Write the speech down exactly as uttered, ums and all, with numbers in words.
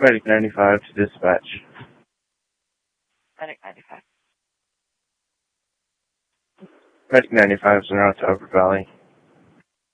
Medic ninety-five to dispatch. Medic ninety-five. Medic ninety-five is en route to Upper Valley.